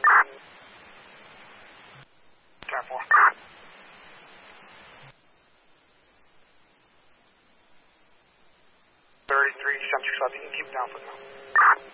10-4. 33, 727, you can keep down for now.